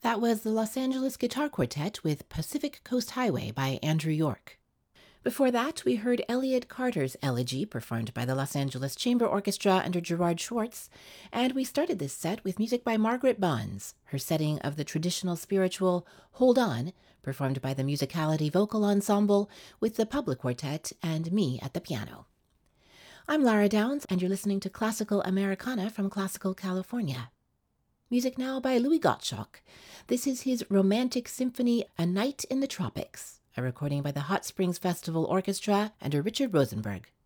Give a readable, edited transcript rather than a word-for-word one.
That was the Los Angeles Guitar Quartet with Pacific Coast Highway by Andrew York. Before that, we heard Elliott Carter's Elegy, performed by the Los Angeles Chamber Orchestra under Gerard Schwartz, and we started this set with music by Margaret Bonds, her setting of the traditional spiritual Hold On, performed by the Musicality Vocal Ensemble with the Public Quartet and me at the piano. I'm Lara Downs, and you're listening to Classical Americana from Classical California. Music now by Louis Gottschalk. This is his Romantic Symphony, A Night in the Tropics, a recording by the Hot Springs Festival Orchestra under Richard Rosenberg.